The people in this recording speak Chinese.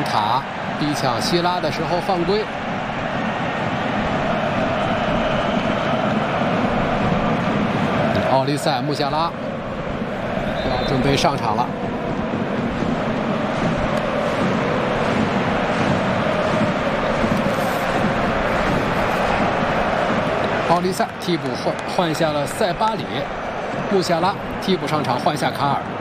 塔逼抢希拉的时候犯规。奥利塞·穆夏拉要准备上场了。奥利塞替补换下了塞巴里，穆夏拉替补上场换下卡尔。